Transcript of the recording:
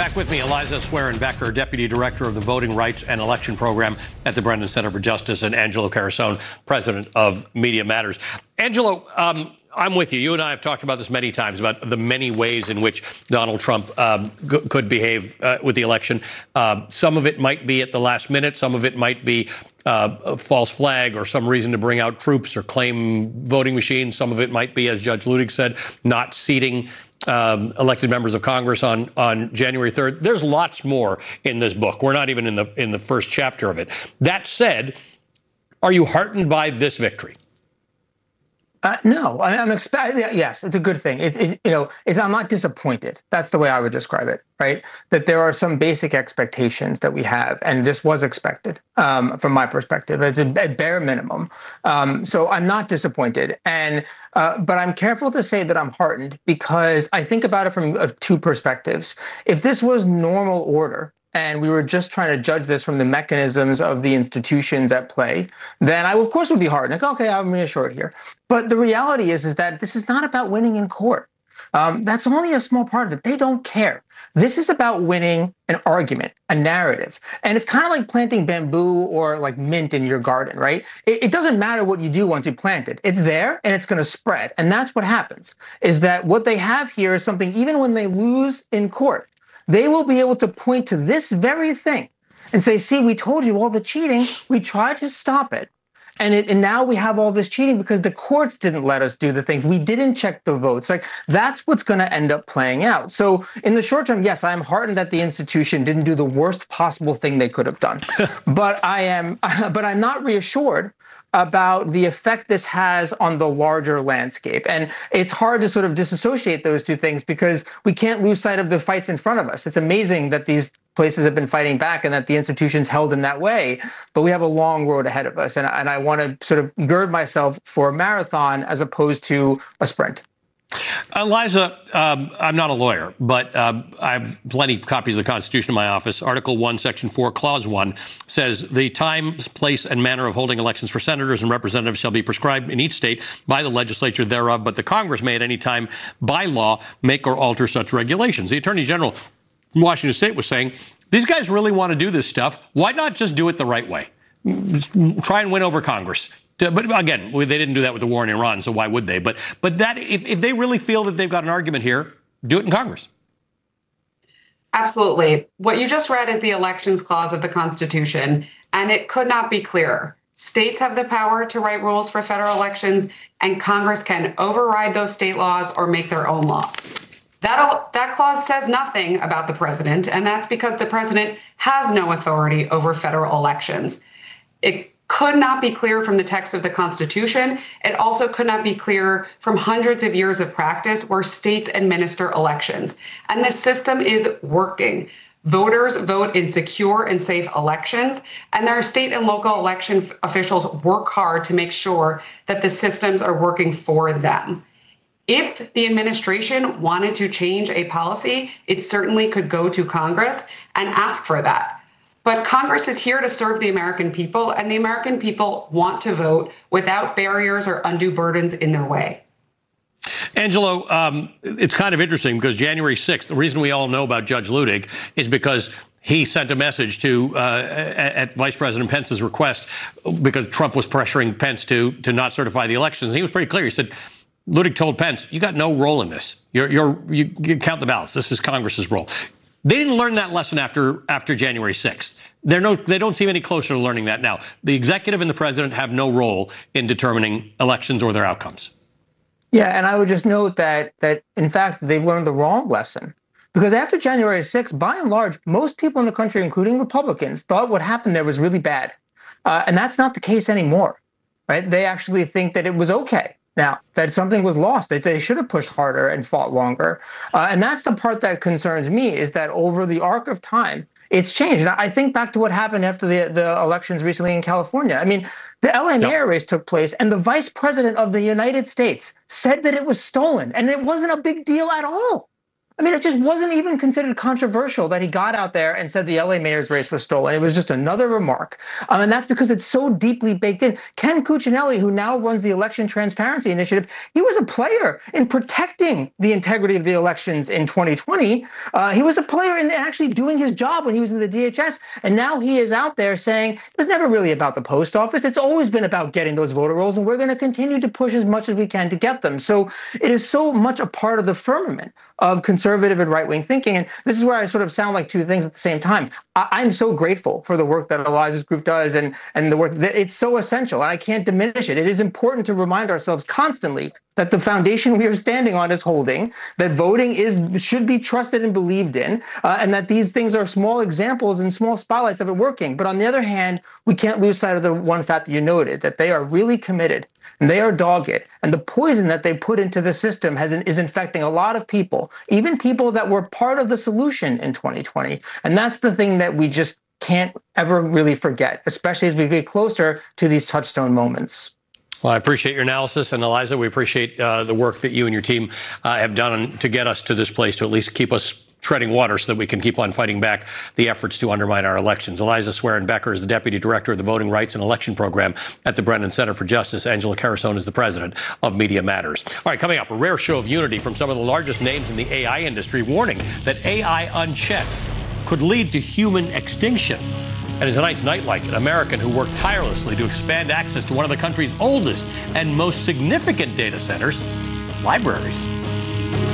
Back with me, Eliza Swerin-Becker, Deputy Director of the Voting Rights and Election Program at the Brennan Center for Justice, and Angelo Carusone, President of Media Matters. Angelo, I'm with you. You and I have talked about this many times, about the many ways in which Donald Trump could behave with the election. Some of it might be at the last minute. Some of it might be a false flag or some reason to bring out troops or claim voting machines. Some of it might be, as Judge Luttig said, not seating elected members of Congress on January 3rd. There's lots more in this book. We're not even in the first chapter of it. That said, are you heartened by this victory? No, I'm yes, it's a good thing. I'm not disappointed. That's the way I would describe it, right? That there are some basic expectations that we have, and this was expected from my perspective. It's a bare minimum. So I'm not disappointed, but I'm careful to say that I'm heartened because I think about it from two perspectives. If this was normal order, and we were just trying to judge this from the mechanisms of the institutions at play, then I, of course, would be hard. Like, okay, I'm reassured here. But the reality is that this is not about winning in court. That's only a small part of it. They don't care. This is about winning an argument, a narrative. And it's kind of like planting bamboo or like mint in your garden, right? It doesn't matter what you do once you plant it. It's there and it's going to spread. And that's what happens, is that what they have here is something, even when they lose in court, they will be able to point to this very thing and say, see, we told you all the cheating. We tried to stop it. And now we have all this cheating because the courts didn't let us do the things. We didn't check the votes. Like, that's what's going to end up playing out. So in the short term, yes, I'm heartened that the institution didn't do the worst possible thing they could have done. but I'm not reassured about the effect this has on the larger landscape. And it's hard to sort of disassociate those two things because we can't lose sight of the fights in front of us. It's amazing that these places have been fighting back and that the institution's held in that way, but we have a long road ahead of us. And I want to sort of gird myself for a marathon as opposed to a sprint. Eliza, I'm not a lawyer, but I have plenty of copies of the Constitution in my office. Article 1, Section 4, Clause 1 says the time, place, and manner of holding elections for senators and representatives shall be prescribed in each state by the legislature thereof, but the Congress may at any time by law make or alter such regulations. The Attorney General from Washington State was saying, these guys really want to do this stuff. Why not just do it the right way? Try and win over Congress. But again, they didn't do that with the war in Iran, so why would they? But that if they really feel that they've got an argument here, do it in Congress. Absolutely. What you just read is the Elections Clause of the Constitution, and it could not be clearer. States have the power to write rules for federal elections, and Congress can override those state laws or make their own laws. That clause says nothing about the president, and that's because the president has no authority over federal elections. It could not be clear from the text of the Constitution. It also could not be clearer from hundreds of years of practice where states administer elections. And the system is working. Voters vote in secure and safe elections, and their state and local election officials work hard to make sure that the systems are working for them. If the administration wanted to change a policy, it certainly could go to Congress and ask for that. But Congress is here to serve the American people, and the American people want to vote without barriers or undue burdens in their way. Angelo, it's kind of interesting because January 6th, the reason we all know about Judge Luttig is because he sent a message at Vice President Pence's request because Trump was pressuring Pence to not certify the elections. And he was pretty clear. He said, Luttig told Pence, you got no role in this. You count the ballots. This is Congress's role. They didn't learn that lesson after January 6th. They don't seem any closer to learning that now. The executive and the president have no role in determining elections or their outcomes. Yeah, and I would just note that in fact, they've learned the wrong lesson. Because after January 6th, by and large, most people in the country, including Republicans, thought what happened there was really bad. And that's not the case anymore, right? They actually think that it was okay. Now, that something was lost, that they should have pushed harder and fought longer. And that's the part that concerns me, is that over the arc of time, it's changed. And I think back to what happened after the elections recently in California. I mean, the LA mayor race took place, and the vice president of the United States said that it was stolen, and it wasn't a big deal at all. I mean, it just wasn't even considered controversial that he got out there and said the LA mayor's race was stolen. It was just another remark. And that's because it's so deeply baked in. Ken Cuccinelli, who now runs the Election Transparency Initiative, he was a player in protecting the integrity of the elections in 2020. He was a player in actually doing his job when he was in the DHS. And now he is out there saying it was never really about the post office. It's always been about getting those voter rolls, and we're going to continue to push as much as we can to get them. So it is so much a part of the firmament of conservative and right-wing thinking. And this is where I sort of sound like two things at the same time. I'm so grateful for the work that Elijah's group does and the work that it's so essential, and I can't diminish it. It is important to remind ourselves constantly that the foundation we are standing on is holding, that voting should be trusted and believed in, and that these things are small examples and small spotlights of it working. But on the other hand, we can't lose sight of the one fact that you noted, that they are really committed and they are dogged. And the poison that they put into the system is infecting a lot of people, even people that were part of the solution in 2020. And that's the thing that we just can't ever really forget, especially as we get closer to these touchstone moments. Well, I appreciate your analysis. And Eliza, we appreciate the work that you and your team have done to get us to this place, to at least keep us treading water so that we can keep on fighting back the efforts to undermine our elections. Eliza Swearingen Becker is the Deputy Director of the Voting Rights and Election Program at the Brennan Center for Justice. Angela Carusone is the President of Media Matters. All right, coming up, a rare show of unity from some of the largest names in the AI industry, warning that AI unchecked could lead to human extinction. And in tonight's Nightlight, an American who worked tirelessly to expand access to one of the country's oldest and most significant data centers, libraries.